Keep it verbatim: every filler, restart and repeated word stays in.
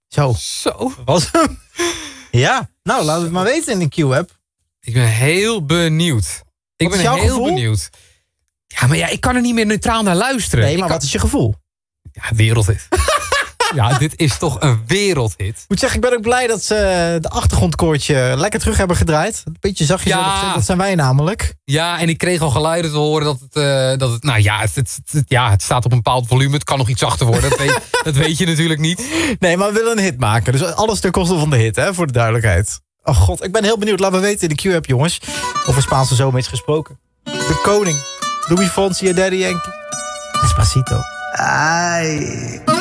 Zo. Zo. Was hem. Ja, nou, laat het maar weten in de Q-app. Ik ben heel benieuwd. Ik Wat is ben jouw heel gevoel? benieuwd. Ja, maar ja, ik kan er niet meer neutraal naar luisteren. Nee, Ik maar kan... wat is je gevoel? Ja, wereldhit. Ja, dit is toch een wereldhit. Ik moet zeggen, ik ben ook blij dat ze de achtergrondkoortje lekker terug hebben gedraaid. Een beetje zachtjes Ja. hebben gezet, dat zijn wij namelijk. Ja, en ik kreeg al geluiden te horen dat het... Uh, dat het nou ja het, het, het, ja, het staat op een bepaald volume. Het kan nog iets zachter worden. Dat weet, dat weet je natuurlijk niet. Nee, maar we willen een hit maken. Dus alles ten koste van de hit, hè, voor de duidelijkheid. Oh god, ik ben heel benieuwd. Laat me weten in de Q-app, jongens. Over Spaanse zomer is gesproken. De koning. Louis Fonsi en Daddy Yankee. Despacito. Ay.